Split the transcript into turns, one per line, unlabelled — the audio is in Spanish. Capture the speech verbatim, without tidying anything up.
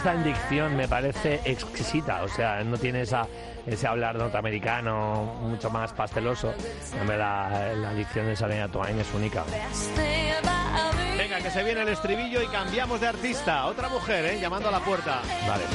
voz, en dicción, me parece exquisita. O sea, no tiene esa, ese hablar norteamericano mucho más pasteloso. En verdad, la dicción de Shania Twain es única.
Venga, que se viene el estribillo y cambiamos de artista. Otra mujer, ¿eh? Llamando a la puerta.
Vale.